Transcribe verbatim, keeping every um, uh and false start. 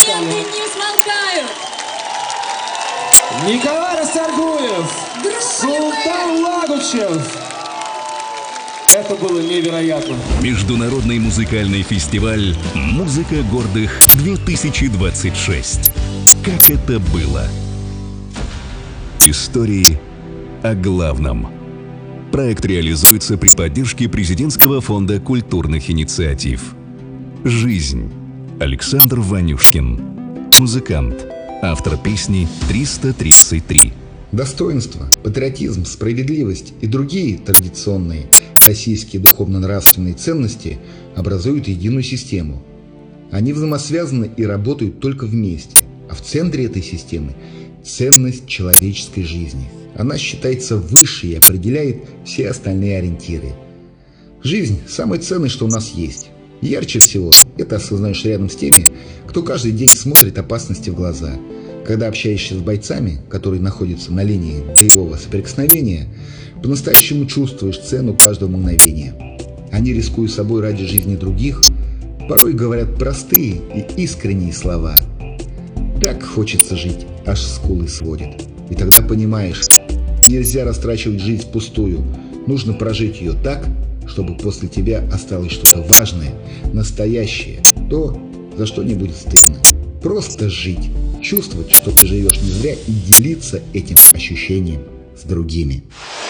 Легенды не смолкают. Николай Расторгуев, Султан Лагучев. Это было невероятно. Международный музыкальный фестиваль «Музыка гордых-две тысячи двадцать шесть». Как это было? Истории о главном. Проект реализуется при поддержке Президентского фонда культурных инициатив. Жизнь. Александр Ванюшкин. Музыкант. Автор песни триста тридцать три. Достоинство, патриотизм, справедливость и другие традиционные российские духовно-нравственные ценности образуют единую систему. Они взаимосвязаны и работают только вместе, а в центре этой системы – ценность человеческой жизни. Она считается высшей и определяет все остальные ориентиры. Жизнь – самое ценное, что у нас есть. Ярче всего это осознаешь рядом с теми, кто каждый день смотрит опасности в глаза. Когда общаешься с бойцами, которые находятся на линии боевого соприкосновения, по-настоящему чувствуешь цену каждого мгновения. Они, рискуя собой ради жизни других, порой говорят простые и искренние слова. Так хочется жить, аж скулы сводит. И тогда понимаешь, нельзя растрачивать жизнь впустую, нужно прожить ее так, чтобы после тебя осталось что-то важное, настоящее, то, за что не будет стыдно. Просто жить, чувствовать, что ты живешь не зря, и делиться этим ощущением с другими.